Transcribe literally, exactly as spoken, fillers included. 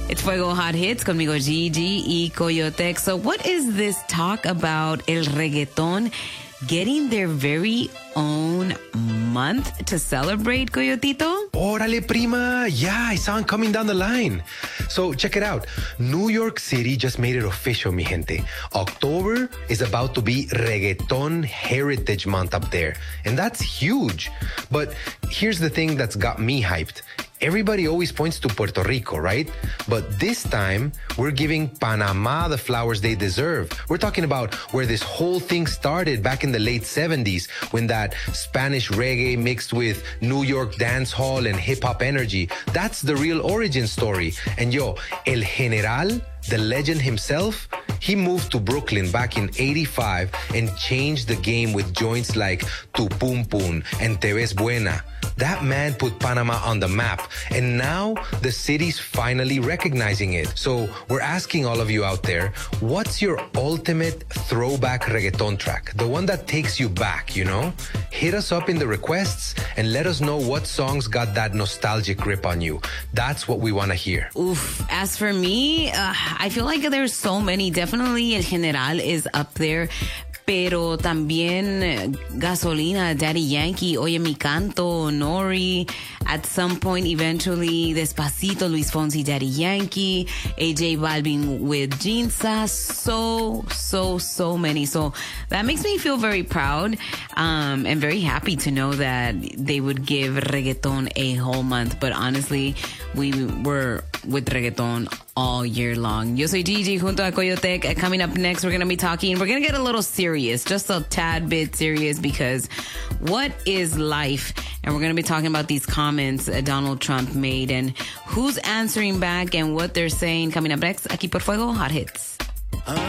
It's Fuego Hot Hits conmigo Gigi y Coyotec. So what is this talk about el reggaeton getting their very own month to celebrate, Coyotito? Órale, prima. Yeah, I saw him coming down the line. So check it out. New York City just made it official, mi gente. October is about to be Reggaeton Heritage Month up there. And that's huge. But here's the thing that's got me hyped. Everybody always points to Puerto Rico, right? But this time, we're giving Panama the flowers they deserve. We're talking about where this whole thing started back in the late seventies, when that Spanish reggae mixed with New York dance hall and hip-hop energy. That's the real origin story. And yo, El General, the legend himself, he moved to Brooklyn back in eighty-five and changed the game with joints like Tu Pum Pum and Te Ves Buena. That man put Panama on the map, and now the city's finally recognizing it. So we're asking all of you out there, what's your ultimate throwback reggaeton track? The one that takes you back, you know? Hit us up in the requests and let us know what songs got that nostalgic grip on you. That's what we want to hear. Oof. As for me, uh, I feel like there's so many. Definitely El General is up there. Pero también Gasolina, Daddy Yankee, Oye Mi Canto, Nori. At some point, eventually, Despacito, Luis Fonsi, Daddy Yankee, A J Balvin with Jinsa. So, so, so many. So that makes me feel very proud um, and very happy to know that they would give reggaeton a whole month. But honestly, we were with reggaeton all year long. Yo soy Gigi junto a Coyotec. Coming up next, we're going to be talking, we're going to get a little serious, just a tad bit serious, because what is life? And we're going to be talking about these comments uh, Donald Trump made and who's answering back and what they're saying. Coming up next, aquí por Fuego Hot Hits.